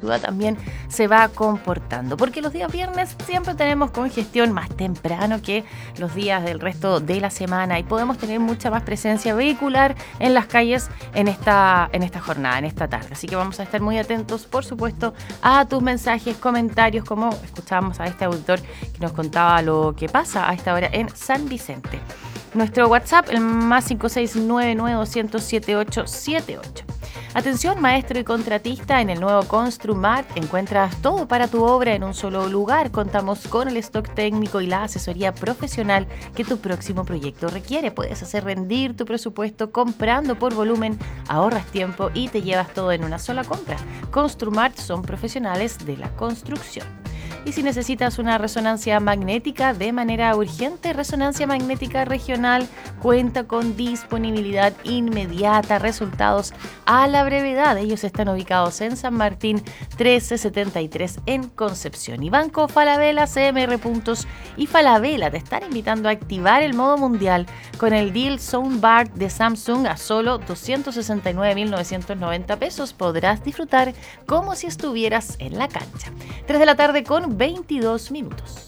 ciudad también se va comportando, porque los días viernes siempre tenemos congestión más temprano que los días del resto de la semana y podemos tener mucha más presencia vehicular en las calles en esta jornada, en esta tarde. Así que vamos a estar muy atentos, por supuesto, a tus mensajes, comentarios, como escuchábamos a este auditor que nos contaba lo que pasa a esta hora en San Vicente. Nuestro WhatsApp, el más 569-200-7878. Atención, maestro y contratista, en el nuevo Construmart encuentras todo para tu obra en un solo lugar. Contamos con el stock técnico y la asesoría profesional que tu próximo proyecto requiere. Puedes hacer rendir tu presupuesto comprando por volumen, ahorras tiempo y te llevas todo en una sola compra. Construmart son profesionales de la construcción. Y si necesitas una resonancia magnética de manera urgente, Resonancia Magnética Regional cuenta con disponibilidad inmediata, resultados a la brevedad. Ellos están ubicados en San Martín 1373 en Concepción. Y Banco Falabella, CMR Puntos y Falabella te están invitando a activar el modo mundial con el deal Soundbar de Samsung a solo 269.990 pesos. Podrás disfrutar como si estuvieras en la cancha. 3 de la tarde con 22 minutos.